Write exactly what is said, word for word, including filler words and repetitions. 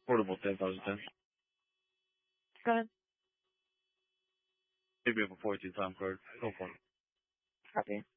Portable ten thousand ten. Go ahead. Maybe have a fourteen time card. Go for it. Copy.